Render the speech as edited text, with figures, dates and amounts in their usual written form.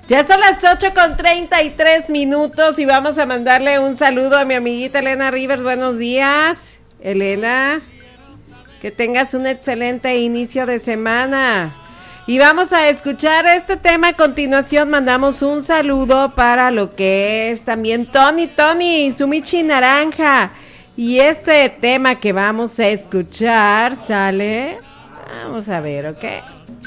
Ya son las 8:33 y vamos a mandarle un saludo a mi amiguita Elena Rivers. Buenos días, Elena. Que tengas un excelente inicio de semana. Y vamos a escuchar este tema a continuación. Mandamos un saludo para lo que es también Tony, su Michi Naranja. Y este tema que vamos a escuchar sale... Vamos a ver, ¿ok?